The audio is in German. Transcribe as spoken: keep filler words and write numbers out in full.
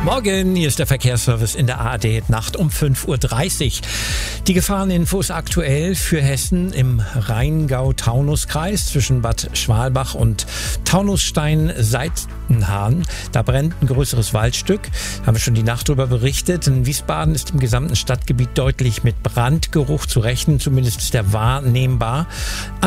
Morgen, hier ist der Verkehrsservice in der A R D-Nacht um fünf Uhr dreißig. Die Gefahreninfos aktuell für Hessen im Rheingau-Taunus-Kreis zwischen Bad Schwalbach und Taunusstein-Seitenhahn. Da brennt ein größeres Waldstück. Haben wir schon die Nacht darüber berichtet. In Wiesbaden ist im gesamten Stadtgebiet deutlich mit Brandgeruch zu rechnen. Zumindest ist der wahrnehmbar.